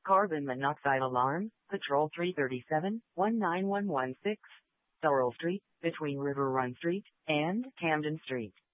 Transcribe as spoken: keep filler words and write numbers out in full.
Carbon monoxide alarm, Patrol three thirty-seven, one nine one one six, Sorrel Street, between River Run Street and Camden Street.